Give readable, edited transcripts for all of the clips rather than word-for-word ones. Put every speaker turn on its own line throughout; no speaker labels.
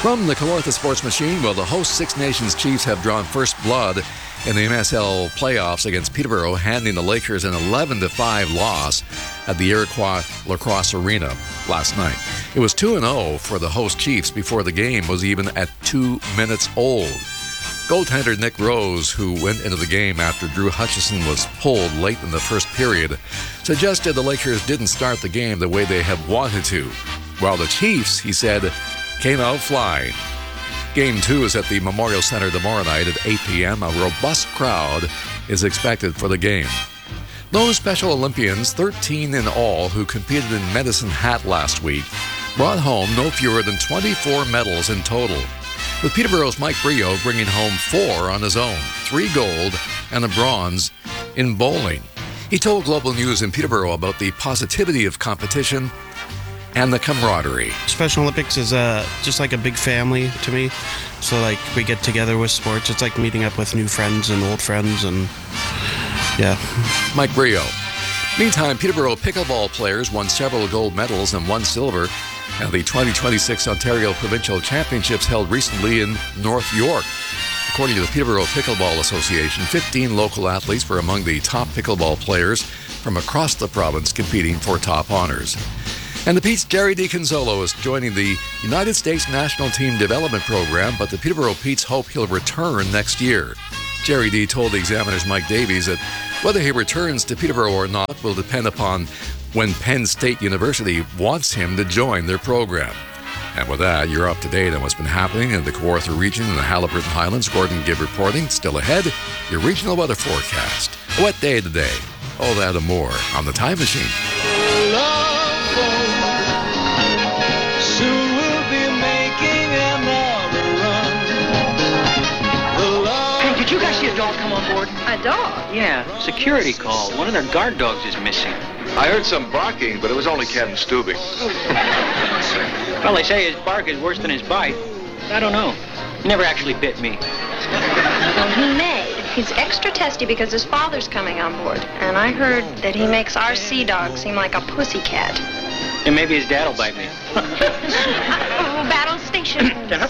From the Kawartha Sports Machine, well, the host Six Nations Chiefs have drawn first blood in the MSL playoffs against Peterborough, handing the Lakers an 11-5 loss at the Iroquois Lacrosse Arena last night. It was 2-0 for the host Chiefs before the game was even at 2 minutes old. Goaltender Nick Rose, who went into the game after Drew Hutchison was pulled late in the first period, suggested the Lakers didn't start the game the way they had wanted to, while the Chiefs, he said, came out flying. Game 2 is at the Memorial Center tomorrow night at 8 p.m. A robust crowd is expected for the game. Those Special Olympians, 13 in all, who competed in Medicine Hat last week, brought home no fewer than 24 medals in total, with Peterborough's Mike Brio bringing home 4 on his own, 3 gold and a bronze in bowling. He told Global News in Peterborough about the positivity of competition and the camaraderie.
Special Olympics is just like a big family to me. So like we get together with sports. It's like meeting up with new friends and old friends, and yeah.
Mike Brio. Meantime, Peterborough pickleball players won several gold medals and 1 silver at the 2026 Ontario Provincial Championships held recently in North York. According to the Peterborough Pickleball Association, 15 local athletes were among the top pickleball players from across the province competing for top honors. And the Pete's Jerry D. Conzolo is joining the United States National Team Development Program, but the Peterborough Petes hope he'll return next year. Jerry D. told the Examiner's Mike Davies that whether he returns to Peterborough or not will depend upon when Penn State University wants him to join their program. And with that, you're up to date on what's been happening in the Kawartha region and the Haliburton Highlands. Gordon Gibb reporting. Still ahead, your regional weather forecast. A wet day today. All that and more on the Time Machine.
Soon we'll be making another run.
Hey, did you guys see a dog come on board?
A dog?
Yeah, security call. One of their guard dogs is missing.
I heard some barking, but it was only Ken Stubing.
Well, they say his bark is worse than his bite. I don't know. He never actually bit me.
Well, he may. He's extra testy because his father's coming on board. And I heard that he makes our sea dog seem like a pussycat.
And maybe his dad'll bite me.
Oh, battle station.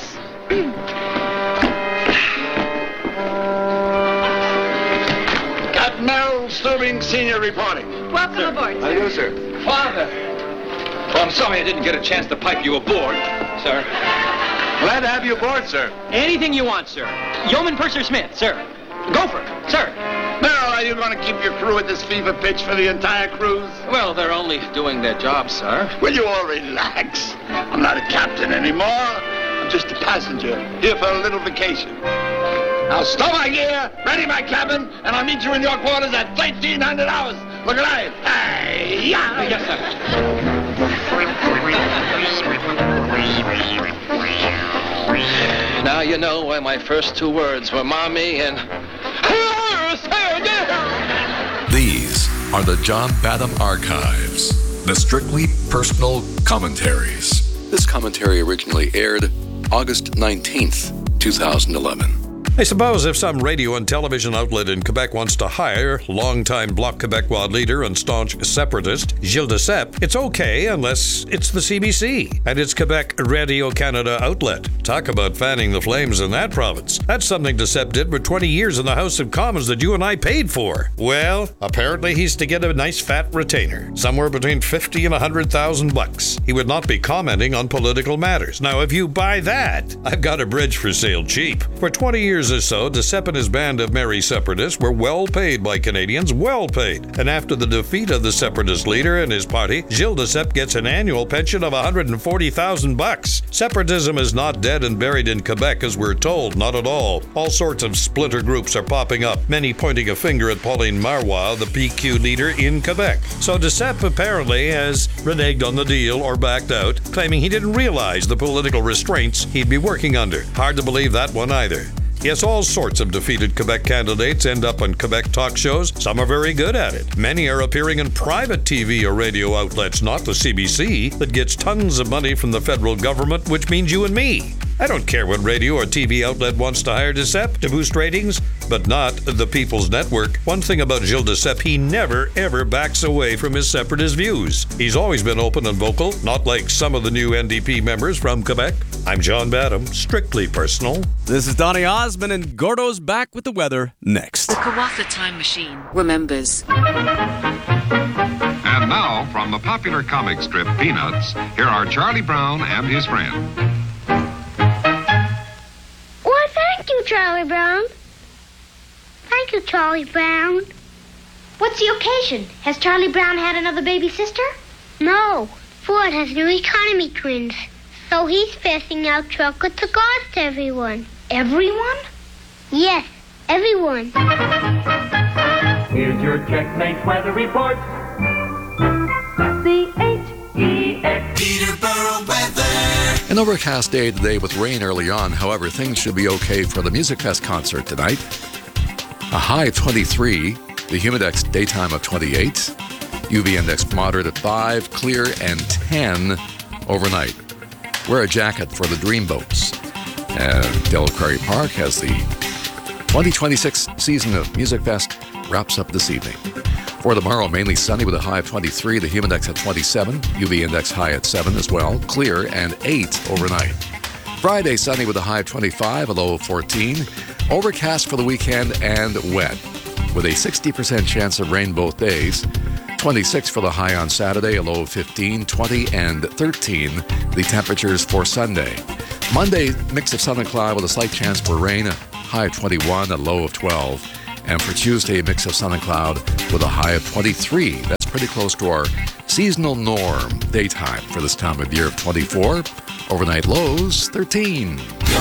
Captain Merrill Stubing, Senior reporting.
Welcome aboard,
How do you do, sir?
Father.
Well, I'm sorry I didn't get a chance to pipe you aboard, sir. Glad to have you aboard, sir.
Anything you want, sir. Yeoman Purser Smith, sir. Gopher, sir.
Merrill, are you going to keep your crew at this fever pitch for the entire cruise?
Well, they're only doing their job, sir.
Will you all relax? I'm not a captain anymore. I'm just a passenger, here for a little vacation. Now stow my gear, ready my cabin, and I'll meet you in your quarters at 1300 hours. Look alive. Hey, yeah.
Yes, sir.
Now you know why my first 2 words were mommy and...
These are the John Badham Archives, the strictly personal commentaries. This commentary originally aired August 19th, 2011.
I suppose if some radio and television outlet in Quebec wants to hire longtime Bloc Québécois leader and staunch separatist Gilles Duceppe, it's okay unless it's the CBC and its Quebec Radio-Canada outlet. Talk about fanning the flames in that province. That's something Duceppe did for 20 years in the House of Commons that you and I paid for. Well, apparently he's to get a nice fat retainer, somewhere between $50,000 and $100,000. He would not be commenting on political matters. Now, if you buy that, I've got a bridge for sale cheap. For 20 years or so, Duceppe and his band of merry separatists were well paid by Canadians, well paid. And after the defeat of the separatist leader and his party, Gilles Duceppe gets an annual pension of $140,000. Separatism is not dead and buried in Quebec as we're told, not at all. All sorts of splinter groups are popping up, many pointing a finger at Pauline Marois, the PQ leader in Quebec. So Duceppe apparently has reneged on the deal or backed out, claiming he didn't realize the political restraints he'd be working under. Hard to believe that one either. Yes, all sorts of defeated Quebec candidates end up on Quebec talk shows. Some are very good at it. Many are appearing in private TV or radio outlets, not the CBC, that gets tons of money from the federal government, which means you and me. I don't care what radio or TV outlet wants to hire DeCeppe to boost ratings, but not the People's Network. One thing about Gilles DeCeppe, he never ever backs away from his separatist views. He's always been open and vocal, not like some of the new NDP members from Quebec. I'm John Badham, strictly personal.
This is Donny Osmond, and Gordo's back with the weather next.
The Kawatha Time Machine remembers.
And now, from the popular comic strip Peanuts, here are Charlie Brown and his friend.
Why, thank you, Charlie Brown. Thank you, Charlie Brown. What's the occasion? Has Charlie Brown had another baby sister? No. Ford has new economy twins. So he's passing out chocolate cigars to everyone. Everyone? Yes, everyone.
Here's your Checkmate weather report. C-H-E-X. Peterborough weather.
An overcast day today with rain early on. However, things should be okay for the Music Fest concert tonight. A high of 23, the Humidex daytime of 28, UV index moderate at 5, clear and 10 overnight. Wear a jacket for the Dreamboats. Del Quarry Park as the 2026 season of Music Fest wraps up this evening. For tomorrow, mainly sunny with a high of 23, the Humidex at 27, UV index high at 7 as well, clear and 8 overnight. Friday, sunny with a high of 25, a low of 14, overcast for the weekend and wet, with a 60% chance of rain both days. 26 for the high on Saturday, a low of 15, 20 and 13, the temperatures for Sunday. Monday, mix of sun and cloud with a slight chance for rain, a high of 21, a low of 12. And for Tuesday, a mix of sun and cloud with a high of 23. That's pretty close to our seasonal norm daytime for this time of year of 24. Overnight lows, 13.